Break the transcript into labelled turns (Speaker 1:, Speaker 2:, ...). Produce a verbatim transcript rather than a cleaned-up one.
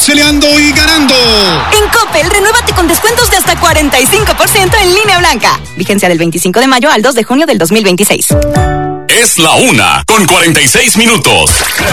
Speaker 1: pixeleando y ganando.
Speaker 2: En Coppel, renuévate con descuentos de hasta cuarenta y cinco por ciento en línea blanca. Vigencia del veinticinco de mayo al dos de junio del dos mil veintiséis.
Speaker 3: Es la una con cuarenta y seis minutos.